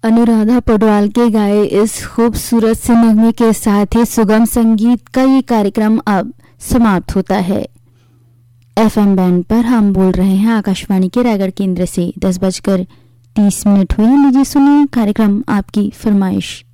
अनुराधा पौडवाल के गाए इस खूबसूरत से नगमे के साथ ही सुगम संगीत का ये कार्यक्रम अब समाप्त होता है। FM बैंड पर हम बोल रहे हैं आकाशवाणी के रायगढ़ केंद्र से। 10:30 हुए। लीजिए सुनिए कार्यक्रम आपकी फरमाइश।